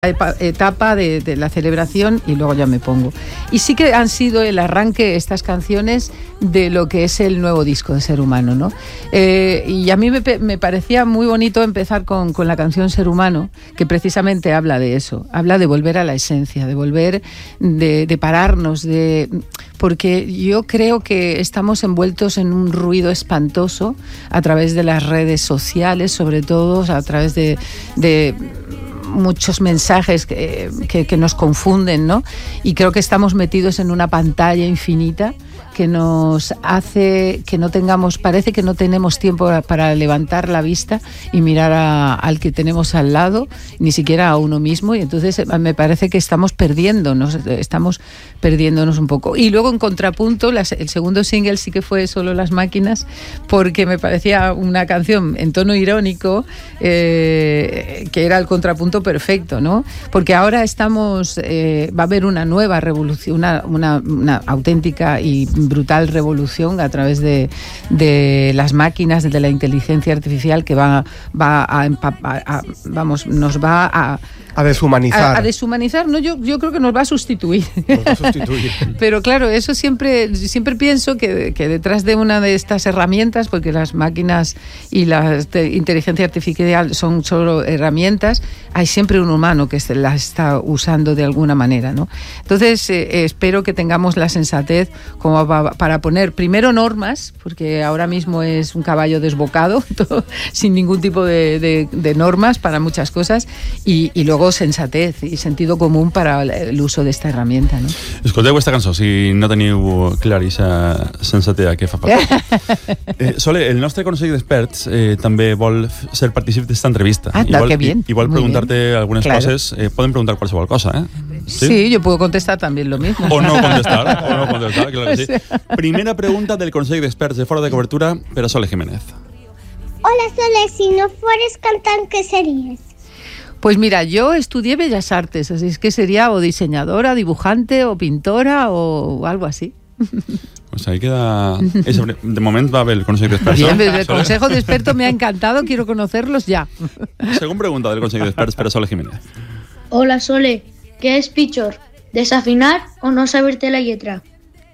etapa de la celebración y luego ya me pongo. Y sí que han sido el arranque, estas canciones, de lo que es el nuevo disco de Ser Humano, ¿no? Y a mí me parecía muy bonito empezar con la canción Ser Humano, que precisamente habla de eso, habla de volver a la esencia, de volver, de pararnos, porque yo creo que estamos envueltos en un ruido espantoso a través de las redes sociales, sobre todo a través de muchos mensajes que nos confunden, ¿no? Y creo que estamos metidos en una pantalla infinita que nos hace que no tengamos, parece que no tenemos tiempo para levantar la vista y mirar al que tenemos al lado, ni siquiera a uno mismo, y entonces me parece que estamos perdiéndonos un poco. Y luego en contrapunto, el segundo single sí que fue Solo las máquinas, porque me parecía una canción en tono irónico, que era el contrapunto perfecto, ¿no? Porque ahora va a haber una nueva revolución, una auténtica y brutal revolución a través de las máquinas, de la inteligencia artificial, que nos va a deshumanizar. A deshumanizar, no, yo creo que nos va a sustituir. Pero claro, eso siempre pienso que detrás de una de estas herramientas, porque las máquinas y la inteligencia artificial son solo herramientas, hay siempre un humano que las está usando de alguna manera, ¿no? Entonces, espero que tengamos la sensatez como para poner primero normas, porque ahora mismo es un caballo desbocado, sin ningún tipo de normas para muchas cosas, y luego sensatez i sentido comú per a l'uso d'esta herramienta, no? Escolteu aquesta cançó, si no teniu claríssima sensatea què fa falta. Sole, el nostre Consell d'Experts també vol ser partícip d'esta entrevista. I vol preguntar-te algunes coses. Poden preguntar qualsevol cosa, Sí, yo puedo contestar también lo mismo. O no contestar, claro que sí. Primera pregunta del Consell d'Experts de Fora de Cobertura per a Sole Jiménez. Hola, Sole, si no fueres cantant, ¿qué serías? Pues mira, yo estudié Bellas Artes, así es que sería o diseñadora, dibujante o pintora o algo así. Pues ahí queda... De momento va a haber el Consejo de Experts. Bien, el Consejo de Expertos me ha encantado, quiero conocerlos ya. Según pregunta del Consejo de Experts para Sole Jiménez. Hola, Sole, ¿qué es pitjor? ¿Desafinar o no saberte la letra?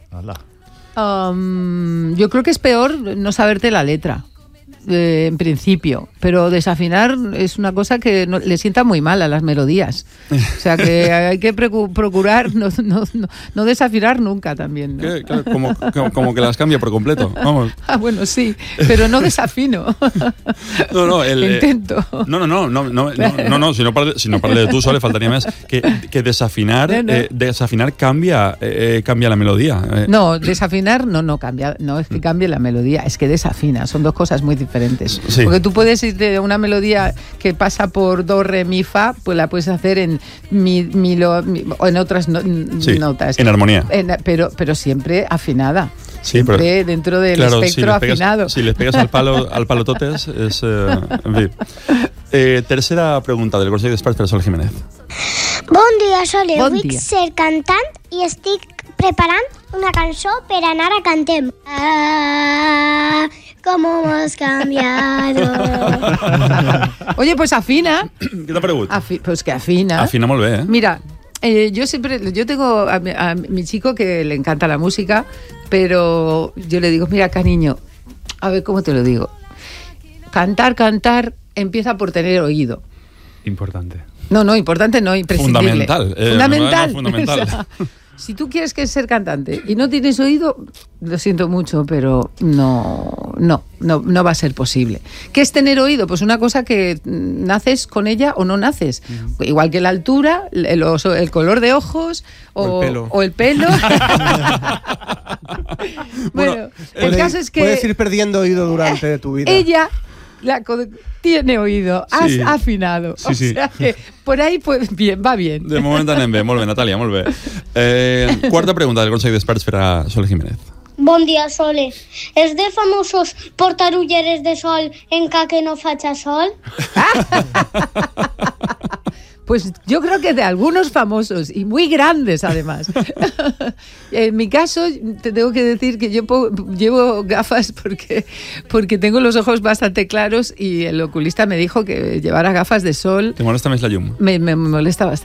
Yo creo que es peor no saberte la letra. En principio, pero desafinar es una cosa que le sienta muy mal a las melodías, o sea que hay que procurar no desafinar nunca también, ¿no? Claro, como que las cambia por completo, vamos. Bueno, sí, pero no desafino. Intento. No, si no parle de tu, Sole, faltaria més que desafinar cambia la melodía. No, desafinar no cambia, no es que cambie la melodía, es que desafina, son dos cosas muy diferentes. Sí. Porque tú puedes ir de una melodía que pasa por do, re, mi, fa, pues la puedes hacer en mi, lo, o en otras notas. En armonía. Pero siempre afinada. Sí, siempre pero, dentro del espectro afinado. Si les pegas al palo totes, es... en fi. Tercera pregunta del Consell d'Experts per a Sole Jiménez. Bon dia, Sole. Vull ser cantant i estic preparant una cançó per anar a Cantem. ¿Cómo hemos cambiado? Oye, pues afina. ¿Qué te pregunta? Pues que afina. Afina molt bé, Mira, yo tengo a mi chico que le encanta la música, pero yo le digo, mira, cariño, a ver cómo te lo digo. Cantar empieza por tener oído. Importante. No, importante no, imprescindible. Fundamental. Fundamental. O sea, si tú quieres ser cantante y no tienes oído, lo siento mucho, pero no va a ser posible. ¿Qué es tener oído? Pues una cosa que naces con ella o no naces. Igual que la altura, el color de ojos o el pelo. Bueno, el caso es que... Puedes ir perdiendo oído durante tu vida. Ella... tiene oído, has afinado. Sí, sí. O sea que por ahí pues, bien, va bien. De moment anem bé, molt bé, Natàlia, molt bé. Quarta pregunta del Consell d'Experts per a Sole Jiménez. Bon dia, Sole. És de famosos portar ulleres de sol en cas que no faci sol? Pues yo creo que de algunos famosos y muy grandes además. En mi caso, te tengo que decir que yo llevo gafas porque tengo los ojos bastante claros y el oculista me dijo que llevara gafas de sol. ¿Te molesta más la llum? Me molesta bastante.